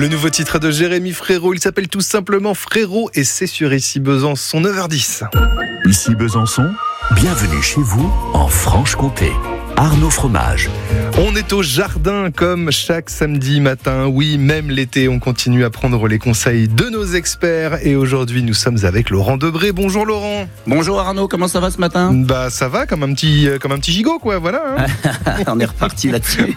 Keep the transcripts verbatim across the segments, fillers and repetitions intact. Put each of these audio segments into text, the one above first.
Le nouveau titre de Jérémy Frérot, il s'appelle tout simplement Frérot et c'est sur Ici Besançon, neuf heures dix. Ici Besançon, bienvenue chez vous en Franche-Comté. Arnaud Fromage. On est au jardin comme chaque samedi matin. Oui, même l'été, on continue à prendre les conseils de nos experts. Et aujourd'hui, nous sommes avec Laurent Debré. Bonjour Laurent. Bonjour Arnaud, comment ça va ce matin ? Bah ça va, comme un petit, comme un petit gigot quoi, voilà. Hein. On est reparti là-dessus.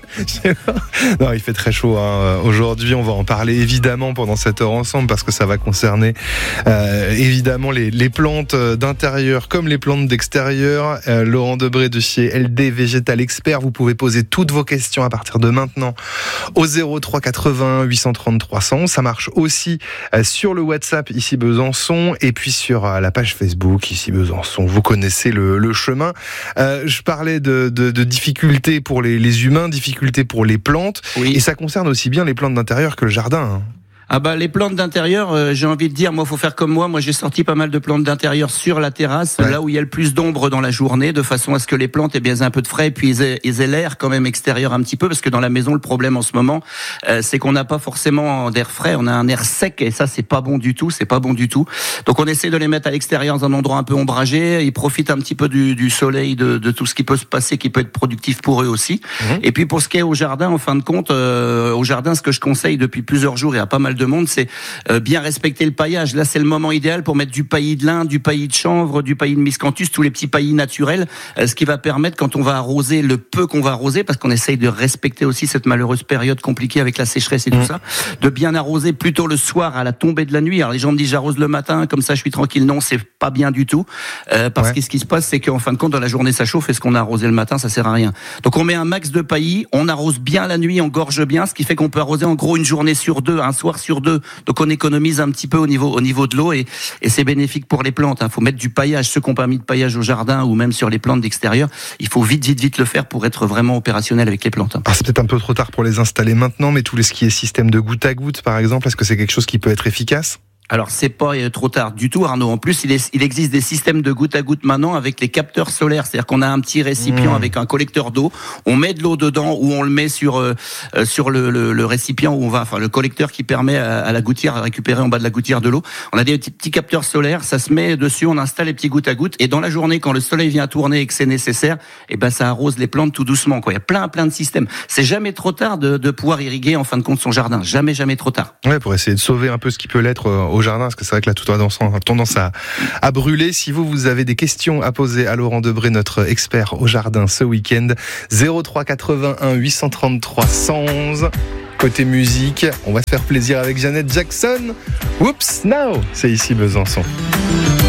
Non, il fait très chaud. Hein. Aujourd'hui, on va en parler évidemment pendant cette heure ensemble parce que ça va concerner euh, évidemment les, les plantes d'intérieur comme les plantes d'extérieur. Euh, Laurent Debré de chez L D Végétal Expert, vous pouvez poser toutes vos questions à partir de maintenant au zéro trois quatre-vingts huit cent trente trois cents. Ça marche aussi sur le WhatsApp Ici Besançon et puis sur la page Facebook Ici Besançon. Vous connaissez le, le chemin. Euh, je parlais de, de, de difficultés pour les, les humains, difficultés pour les plantes. Oui. Et ça concerne aussi bien les plantes d'intérieur que le jardin. Hein. Ah bah les plantes d'intérieur, euh, j'ai envie de dire, moi faut faire comme moi. Moi j'ai sorti pas mal de plantes d'intérieur sur la terrasse, ouais. Là où il y a le plus d'ombre dans la journée, de façon à ce que les plantes aient bien un peu de frais, et puis ils aient, ils aient l'air quand même extérieur un petit peu, parce que dans la maison le problème en ce moment, euh, c'est qu'on n'a pas forcément d'air frais, on a un air sec et ça c'est pas bon du tout, c'est pas bon du tout. Donc on essaie de les mettre à l'extérieur dans un endroit un peu ombragé, ils profitent un petit peu du, du soleil, de, de tout ce qui peut se passer, qui peut être productif pour eux aussi. Mmh. Et puis pour ce qui est au jardin, en fin de compte, euh, au jardin, ce que je conseille depuis plusieurs jours et à pas mal de monde, c'est Euh, bien respecter le paillage. Là, c'est le moment idéal pour mettre du paillis de lin, du paillis de chanvre, du paillis de miscanthus, tous les petits paillis naturels, euh, ce qui va permettre, quand on va arroser le peu qu'on va arroser, parce qu'on essaye de respecter aussi cette malheureuse période compliquée avec la sécheresse et tout mmh. ça, de bien arroser plutôt le soir à la tombée de la nuit. Alors les gens me disent j'arrose le matin, comme ça je suis tranquille. Non, c'est pas bien du tout, euh, parce ouais. que ce qui se passe, c'est qu'en fin de compte, dans la journée, ça chauffe et ce qu'on a arrosé le matin, ça sert à rien. Donc on met un max de paillis, on arrose bien la nuit, on gorge bien, ce qui fait qu'on peut arroser en gros une journée sur deux, un soir sur deux. Donc on économise un petit peu au niveau, au niveau de l'eau et, et c'est bénéfique pour les plantes. Il faut mettre du paillage. Ceux qui n'ont pas mis de paillage au jardin ou même sur les plantes d'extérieur, il faut vite, vite, vite le faire pour être vraiment opérationnel avec les plantes. Alors c'est peut-être un peu trop tard pour les installer maintenant, mais tout ce qui est système de goutte à goutte, par exemple, est-ce que c'est quelque chose qui peut être efficace ? Alors c'est pas trop tard du tout Arnaud. En plus il, est, il existe des systèmes de goutte à goutte maintenant avec les capteurs solaires. C'est-à-dire qu'on a un petit récipient mmh. avec un collecteur d'eau. On met de l'eau dedans ou on le met sur euh, sur le, le, le récipient où on va, enfin le collecteur qui permet à, à la gouttière à récupérer en bas de la gouttière de l'eau. On a des petits, petits capteurs solaires. Ça se met dessus, on installe les petits gouttes à goutte et dans la journée quand le soleil vient tourner et que c'est nécessaire, et ben ça arrose les plantes tout doucement. Quoi. Il y a plein plein de systèmes. C'est jamais trop tard de, de pouvoir irriguer en fin de compte son jardin. Jamais jamais trop tard. Ouais, pour essayer de sauver un peu ce qui peut l'être au jardin, parce que c'est vrai que là tout a tendance à, à brûler. Si vous, vous avez des questions à poser à Laurent Debré, notre expert au jardin ce week-end, zéro trois quatre-vingt-un huit cent trente-trois cent onze. Côté musique, on va se faire plaisir avec Janet Jackson. Whoops, now, c'est Ici Besançon.